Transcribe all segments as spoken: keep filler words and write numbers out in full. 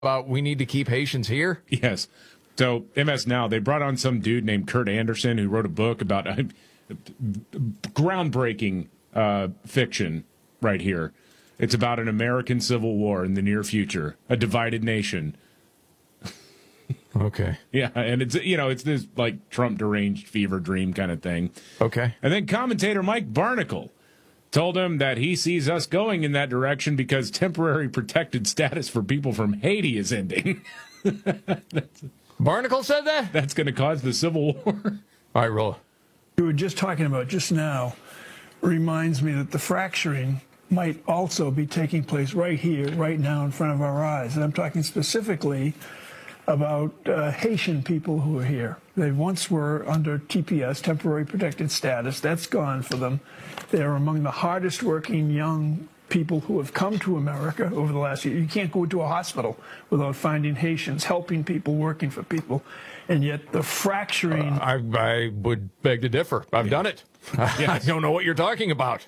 about we need to keep Haitians here? Yes. So M S Now, they brought on some dude named Kurt Anderson who wrote a book about uh, groundbreaking uh, fiction right here. It's about an American Civil War in the near future, a divided nation. Okay. Yeah, and it's, you know, it's this like Trump deranged fever dream kind of thing. Okay. And then commentator Mike Barnicle told him that he sees us going in that direction because temporary protected status for people from Haiti is ending. Barnicle said that? That's going to cause the Civil War. All right, roll. You were just talking about just now reminds me that the fracturing might also be taking place right here, right now in front of our eyes. And I'm talking specifically about uh, Haitian people who are here. They once were under T P S, temporary protected status. That's gone for them. They're among the hardest working young people who have come to America over the last year. You can't go into a hospital without finding Haitians, helping people, working for people. And yet the fracturing... Uh, I, I would beg to differ. I've yeah. done it. Yes. I don't know what you're talking about.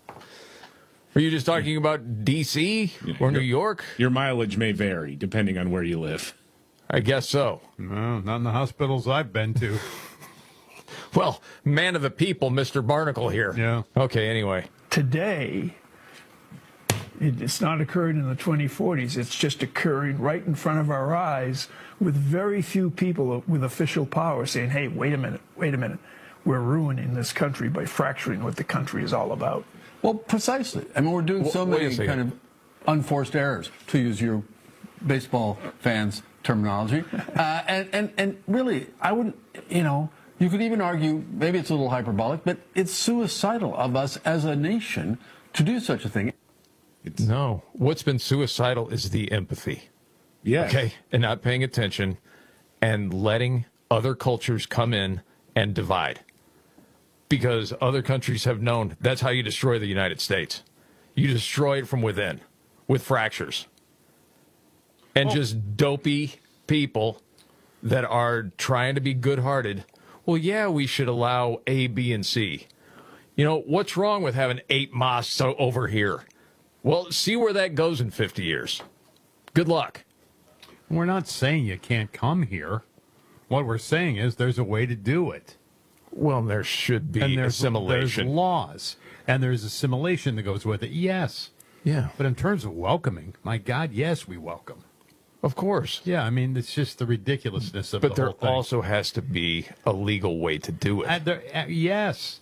Are you just talking about D C or New York? Your mileage may vary depending on where you live. I guess so. No, not in the hospitals I've been to. Well, man of the people, Mister Barnicle here. Yeah. Okay, anyway. Today, it, it's not occurred in the twenty forties. It's just occurring right in front of our eyes with very few people with official power saying, hey, wait a minute, wait a minute. We're ruining this country by fracturing what the country is all about. Well, precisely. I mean, we're doing so w- many kind of unforced errors, to use your baseball fans' terminology. Uh, and, and, and really, I wouldn't, you know, you could even argue, maybe it's a little hyperbolic, but it's suicidal of us as a nation to do such a thing. It's, no. What's been suicidal is the empathy. Yeah. Okay? And not paying attention and letting other cultures come in and divide. Because other countries have known that's how you destroy the United States. You destroy it from within with fractures. And oh. just dopey people that are trying to be good-hearted. Well, yeah, we should allow A, B, and C. You know, what's wrong with having eight mosques over here? Well, see where that goes in fifty years. Good luck. We're not saying you can't come here. What we're saying is there's a way to do it. Well, there should be and there's, assimilation. There's laws, and there's assimilation that goes with it, yes. Yeah. But in terms of welcoming, my God, yes, we welcome. Of course. Yeah, I mean, it's just the ridiculousness of but the whole thing. But there also has to be a legal way to do it. Uh, there, uh, yes.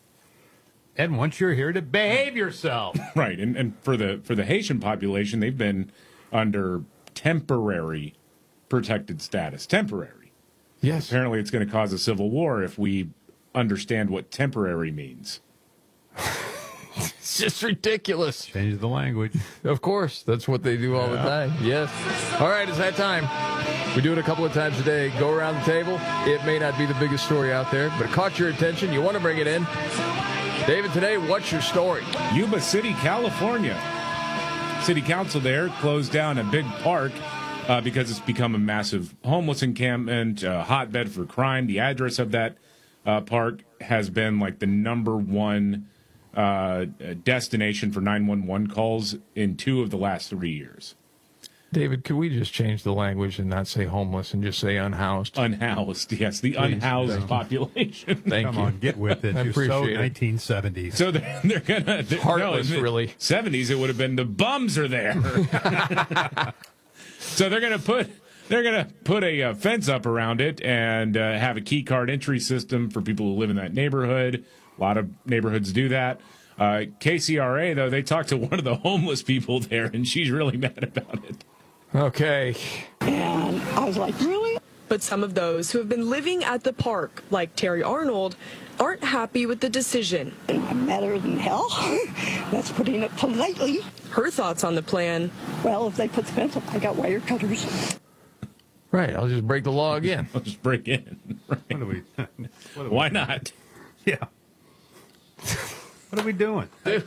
And once you're here, to behave yourself. Right, and, and for the for the Haitian population, they've been under temporary protected status. Temporary. Yes. Apparently it's going to cause a civil war if we understand what temporary means. It's just ridiculous. Change the language. Of course. That's what they do all yeah. the time. Yes. All right, it's that time. We do it a couple of times a day. Go around the table. It may not be the biggest story out there, but it caught your attention. You want to bring it in. David, today, what's your story? Yuba City, California. City Council there closed down a big park Uh, because it's become a massive homeless encampment, a hotbed for crime. The address of that uh, park has been like the number one uh, destination for nine one one calls in two of the last three years. David, could we just change the language and not say homeless and just say unhoused? Unhoused, yes, the Please, unhoused population. Thank Come you. on, get with it. I You're appreciate so it. nineteen seventies. So they're, they're gonna they're, heartless, no, in the really. seventies, it would have been the bums are there. So they're gonna put they're gonna put a uh, fence up around it and uh, have a key card entry system for people who live in that neighborhood. A lot of neighborhoods do that. Uh, K C R A though, they talked to one of the homeless people there, and she's really mad about it. Okay. And I was like, really? But some of those who have been living at the park, like Terry Arnold, aren't happy with the decision. I'm madder than hell. That's putting it politely. Her thoughts on the plan. Well, if they put the fence up, I got wire cutters. Right, I'll just break the law again. I'll just break in. Right. What are we? What are Why we not? Yeah. What are we doing?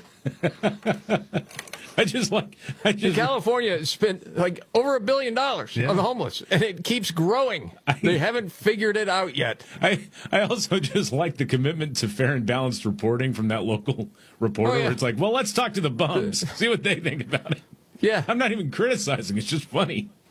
I just like. I just, California spent like over a billion dollars Yeah. on the homeless, and it keeps growing. I- they haven't figured it out yet. I, I also just like the commitment to fair and balanced reporting from that local reporter Oh, yeah. where it's like, well, let's talk to the bums, see what they think about it. Yeah. I'm not even criticizing. It's just funny.